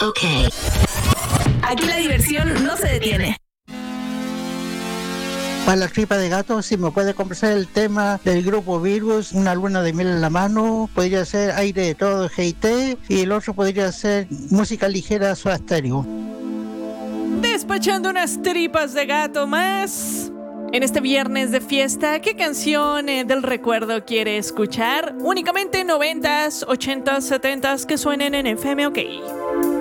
OK. Aquí la diversión no se detiene. Para la tripa de gato, si me puede conversar el tema del grupo Virus, Una luna de miel en la mano, podría ser Aire de todo GT, y el otro podría ser música ligera, Soda Stereo. Despachando unas tripas de gato más. En este viernes de fiesta, ¿qué canción del recuerdo quiere escuchar? Únicamente 90s, 80s, 70s que suenen en FM OK.